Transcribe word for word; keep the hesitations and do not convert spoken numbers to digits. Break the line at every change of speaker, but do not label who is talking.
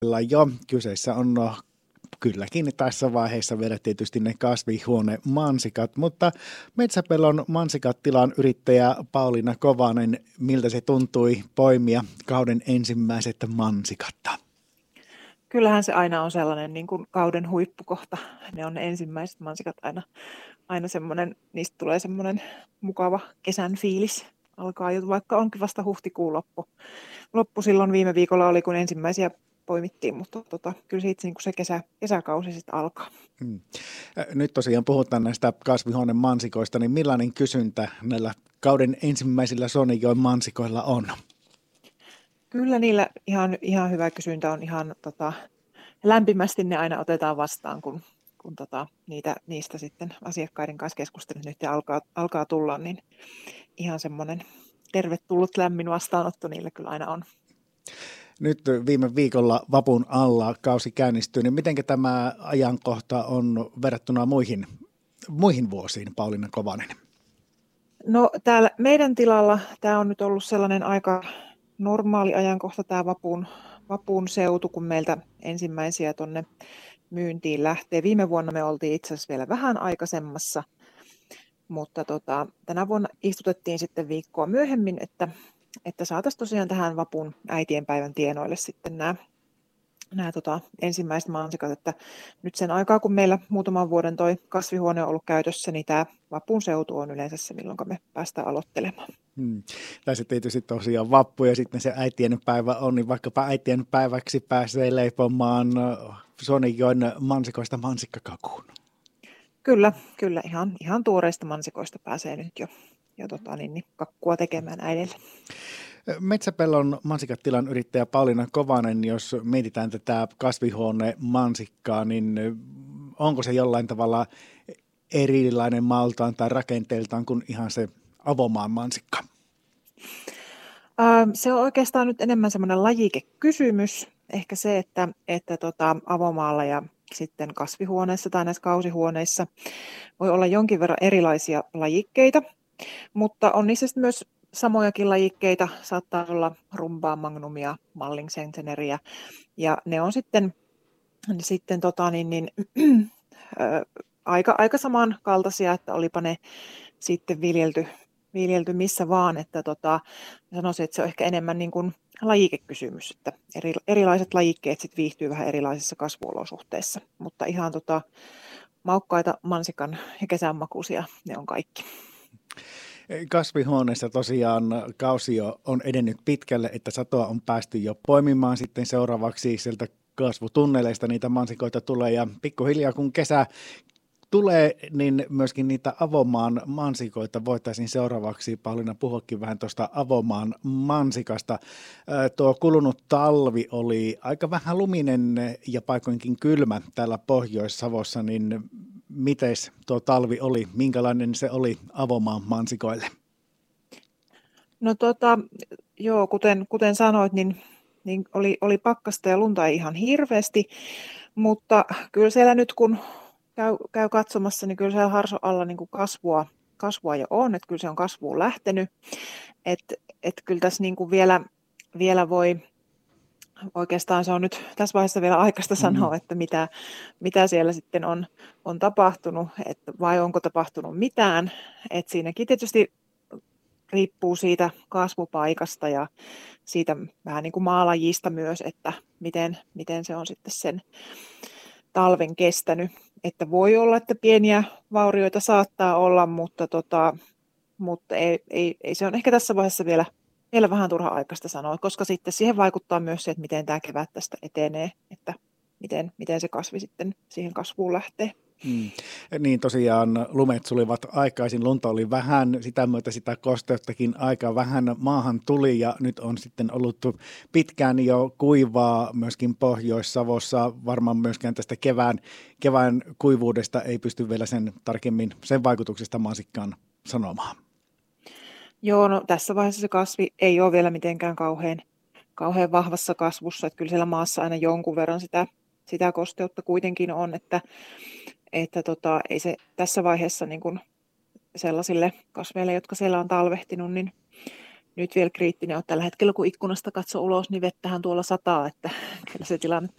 jo. Kyseessä on no, kylläkin tässä vaiheessa vielä tietysti ne kasvihuonemansikat, mutta Metsäpellon mansikat-tilan yrittäjä Pauliina Kovanen, miltä se tuntui poimia kauden ensimmäiset mansikat?
Kyllähän se aina on sellainen niin kuin kauden huippukohta. Ne on ne ensimmäiset mansikat aina, aina semmoinen, niistä tulee semmoinen mukava kesän fiilis. Alkaa jo, vaikka onkin vasta huhtikuun loppu. Loppu silloin viime viikolla oli, kun ensimmäisiä poimittiin, mutta tota, kyllä siitä niin kuin se kesä, kesäkausi sitten alkaa.
Hmm. Nyt tosiaan puhutaan näistä kasvihuonemansikoista, niin millainen kysyntä näillä kauden ensimmäisillä Sonijoen mansikoilla on?
Kyllä niillä ihan, ihan hyvä kysyntä on ihan tota, lämpimästi ne aina otetaan vastaan, kun, kun tota, niitä, niistä sitten asiakkaiden kanssa keskustelut nyt alkaa, alkaa tulla, niin ihan semmoinen tervetullut lämmin vastaanotto niillä kyllä aina on.
Nyt viime viikolla vapun alla kausi käynnistyy, niin miten tämä ajankohta on verrattuna muihin, muihin vuosiin, Pauliina Kovanen?
No täällä meidän tilalla tämä on nyt ollut sellainen aika normaali ajankohta tämä vapun, vapun seutu, kun meiltä ensimmäisiä tuonne myyntiin lähtee. Viime vuonna me oltiin itse asiassa vielä vähän aikaisemmassa, mutta tota, tänä vuonna istutettiin sitten viikkoa myöhemmin, että, että saataisiin tosiaan tähän vapun äitienpäivän tienoille sitten nämä, nämä tota, ensimmäiset mansikat, että nyt sen aikaa, kun meillä muutaman vuoden toi kasvihuone on ollut käytössä, niin tämä vapun seutu on yleensä se, milloin me päästään aloittelemaan.
Hmm. Tässä tietysti tosiaan vappu ja sitten se äitienpäivä on, niin vaikkapa äitienpäiväksi pääsee leipomaan Sonijoen mansikoista mansikkakakuun.
Kyllä, kyllä ihan, ihan tuoreista mansikoista pääsee nyt jo, jo tota, niin, niin, kakkua tekemään äidille.
Metsäpellon mansikatilan yrittäjä Pauliina Kovanen, jos mietitään tätä kasvihuonemansikkaa, niin onko se jollain tavalla erilainen maltaan tai rakenteeltaan kuin ihan se avomaan mansikka?
Se on oikeastaan nyt enemmän semmoinen lajikekysymys. Ehkä se, että, että tota, avomaalla ja sitten kasvihuoneessa tai näissä kausihuoneissa voi olla jonkin verran erilaisia lajikkeita, mutta on niissä myös samojakin lajikkeita, saattaa olla rumbaa, magnumia, mallingsenteneriä, ja ne on sitten, sitten tota, niin, niin, äh, aika, aika samankaltaisia, että olipa ne sitten viljelty, viljelty missä vaan, että tota, sanoisin, että se on ehkä enemmän niin kuin lajikekysymys, että eri, erilaiset lajikkeet sitten viihtyy vähän erilaisissa kasvuolosuhteissa, mutta ihan tota, maukkaita mansikan ja kesänmakuisia ne on kaikki.
Kasvihuoneessa tosiaan kausi on edennyt pitkälle, että satoa on päästy jo poimimaan. Sitten seuraavaksi sieltä kasvutunneleista niitä mansikoita tulee ja pikkuhiljaa kun kesä tulee, niin myöskin niitä avomaan mansikoita voitaisiin seuraavaksi, Pauliina, puhuakin vähän tuosta avomaan mansikasta. Tuo kulunut talvi oli aika vähän luminen ja paikoinkin kylmä täällä Pohjois-Savossa, niin mites tuo talvi oli? Minkälainen se oli avomaan mansikoille?
No tota, joo, kuten, kuten sanoit, niin, niin oli, oli pakkasta ja lunta ei ihan hirveästi, mutta kyllä siellä nyt kun käy, käy katsomassa, niin kyllä siellä harson alla niin kuin kasvua, kasvua jo on, että kyllä se on kasvuun lähtenyt, että et kyllä tässä niin kuin vielä, vielä voi, oikeastaan se on nyt tässä vaiheessa vielä aikaista sanoa, mm. että mitä, mitä siellä sitten on, on tapahtunut, että vai onko tapahtunut mitään, että siinäkin tietysti riippuu siitä kasvupaikasta ja siitä vähän niin kuin maalajista myös, että miten, miten se on sitten sen talven kestänyt. Että voi olla, että pieniä vaurioita saattaa olla, mutta, tota, mutta ei, ei, ei se on ehkä tässä vaiheessa vielä, vielä vähän turha aikaista sanoa, koska sitten siihen vaikuttaa myös se, että miten tämä kevät tästä etenee, että miten, miten se kasvi sitten siihen kasvuun lähtee.
Hmm. Niin tosiaan lumet sulivat aikaisin, lunta oli vähän, sitä myötä sitä kosteuttakin aika vähän maahan tuli ja nyt on sitten ollut pitkään jo kuivaa myöskin Pohjois-Savossa. Varmaan myöskään tästä kevään, kevään kuivuudesta ei pysty vielä sen tarkemmin sen vaikutuksesta mansikkaan sanomaan.
Joo, no tässä vaiheessa se kasvi ei ole vielä mitenkään kauhean, kauhean vahvassa kasvussa, että kyllä siellä maassa aina jonkun verran sitä, sitä kosteutta kuitenkin on, että Että tota, ei se tässä vaiheessa niin kuin sellaisille kasveille, jotka siellä on talvehtinut, niin nyt vielä kriittinen on tällä hetkellä, kun ikkunasta katsoo ulos, niin vettähän tuolla sataa, että kyllä se tilanne